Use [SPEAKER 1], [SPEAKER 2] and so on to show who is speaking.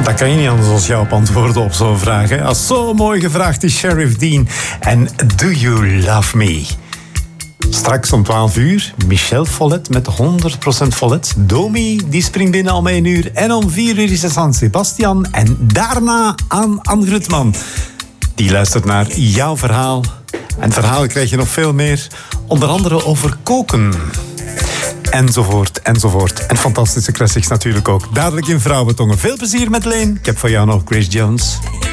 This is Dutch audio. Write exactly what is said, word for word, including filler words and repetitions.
[SPEAKER 1] Dat kan je niet anders als jou op antwoorden op zo'n vraag. Hè? Als zo mooi gevraagd is Sheriff Dean. En Do You Love Me? Straks om twaalf uur, Michel Follet met honderd procent Follet. Domi, die springt binnen om één uur. En om vier uur is het San Sebastian. En daarna aan Anne Grutman. Die luistert naar jouw verhaal. En verhalen krijg je nog veel meer. Onder andere over koken. Enzovoort, enzovoort. En fantastische classics natuurlijk ook. Dadelijk in Vrouwentongen. Veel plezier met Leen. Ik heb voor jou nog Grace Jones.